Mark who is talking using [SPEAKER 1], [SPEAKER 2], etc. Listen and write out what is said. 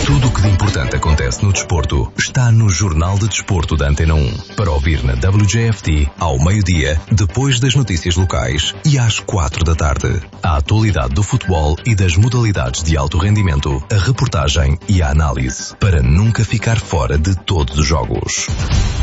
[SPEAKER 1] Tudo o que de importante acontece no desporto está no Jornal de Desporto da Antena 1. Para ouvir na WJFT, ao meio-dia, depois das notícias locais e às 4 da tarde. A atualidade do futebol e das modalidades de alto rendimento, a reportagem e a análise. Para nunca ficar fora de todos os jogos.